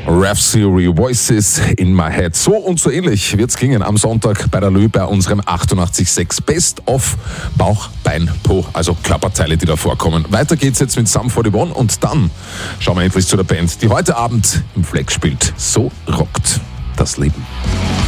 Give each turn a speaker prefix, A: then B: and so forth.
A: Rhapsody Voices in My Head. So und so ähnlich wird's klingen am Sonntag bei der Lö bei unserem 88.6 Best of Bauch, Bein, Po, also Körperteile, die da vorkommen. Weiter geht's jetzt mit Sum 41 und dann schauen wir endlich zu der Band, die heute Abend im Flex spielt. So rockt das Leben.